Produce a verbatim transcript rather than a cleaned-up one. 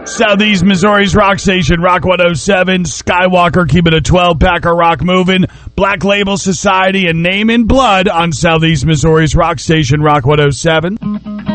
Southeast Missouri's rock station, Rock one oh seven, Skywalker keeping a twelve-pack of rock moving, Black Label Society, and Name in Blood on Southeast Missouri's rock station, Rock one oh seven.